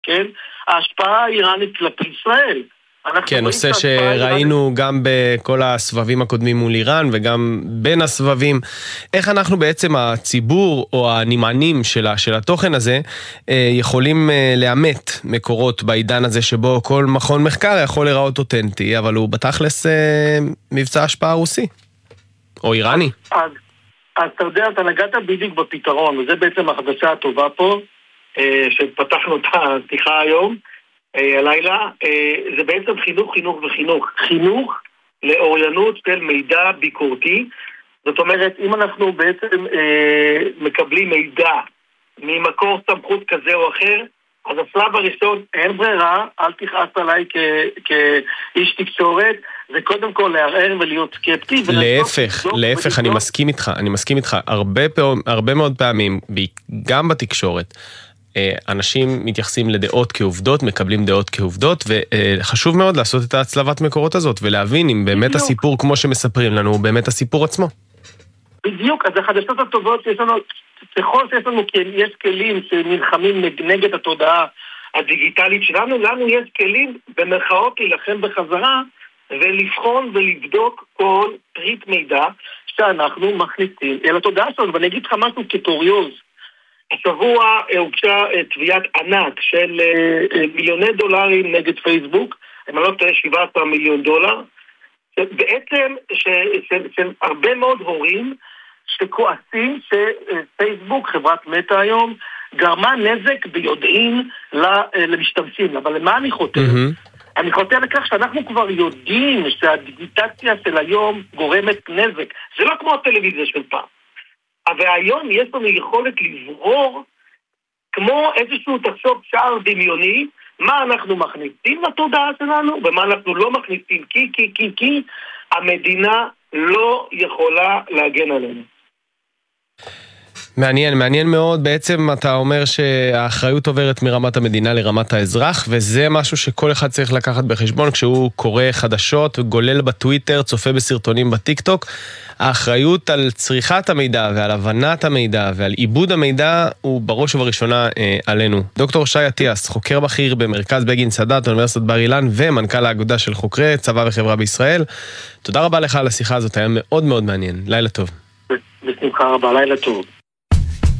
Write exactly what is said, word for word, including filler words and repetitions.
כן? ההשפעה האיראנית כלפי ישראל. כן, נושא שראינו גם בכל הסבבים הקודמים מול איראן וגם בין הסבבים. איך אנחנו בעצם הציבור או הנמענים של, של התוכן הזה יכולים לאמת מקורות בעידן הזה שבו כל מכון מחקר יכול לראות אותנטי, אבל הוא בתכלס מבצע השפעה רוסי או איראני? אז, אז אתה יודע, אתה נגעת בדיוק בפתרון, וזה בעצם החדשה הטובה פה, שפתחנו את השיחה היום. הלילה, זה בעצם חינוך, חינוך וחינוך. חינוך לאוריינות של מידע ביקורתי. זאת אומרת, אם אנחנו בעצם מקבלים מידע ממקור סמכות כזה או אחר, אז השלב הראשון, אין ברירה, אל תכעס עליי כאיש תקשורת, זה קודם כל לערער ולהיות סקפטי. להפך, להפך, אני מסכים איתך, אני מסכים איתך. הרבה מאוד פעמים, גם בתקשורת, אנשים מתייחסים לדעות כעובדות, מקבלים דעות כעובדות, וחשוב מאוד לעשות את ההצלבת מקורות הזאת, ולהבין אם באמת הסיפור כמו שמספרים לנו, הוא באמת הסיפור עצמו. בדיוק, אז החדשות הטובות שיש לנו, ככל שיש לנו, יש כלים שנלחמים נגד התודעה הדיגיטלית שלנו, לנו יש כלים במרכאות להילחם בחזרה, ולבחון ולבדוק כל פריט מידע שאנחנו מכניסים אל התודעה שלנו, ואני אגיד לך משהו כטוריוז, השבוע הוגשה תביעת ענק של מיליוני דולרים נגד פייסבוק, הם לא תראה שבעה עשר מיליון דולר, בעצם של הרבה מאוד הורים שכועסים שפייסבוק, חברת מטא היום, גרמה נזק ביודעין למשתמשים. אבל למה אני חותר? אני חותר לכך שאנחנו כבר יודעים שהדיגיטציה של היום גורמת נזק. זה לא כמו הטלוויזיה של פעם. אבל היום יש לנו יכולת לברור כמו איזשהו תחשוב שער דמיוני, מה אנחנו מכניסים לתודעה שלנו ומה אנחנו לא מכניסים, כי, כי, כי, כי המדינה לא יכולה להגן עלינו. מעניין, מעניין מאוד. בעצם אתה אומר שהאחריות עוברת מרמת המדינה לרמת האזרח, וזה משהו שכל אחד צריך לקחת בחשבון כשהוא קורא חדשות, גולל בטוויטר, צופה בסרטונים בטיקטוק. האחריות על צריכת המידע ועל הבנת המידע ועל עיבוד המידע הוא בראש ובראשונה אה, עלינו. דוקטור שי עטיאס, חוקר בכיר במרכז בגין סאדאת, אוניברסיטת בר אילן, ומנכ"ל האגודה של חוקרי צבא וחברה בישראל. תודה רבה לך על השיחה הזאת, היה מאוד מאוד מעניין. לילה טוב. בשמחה רבה, לילה טוב.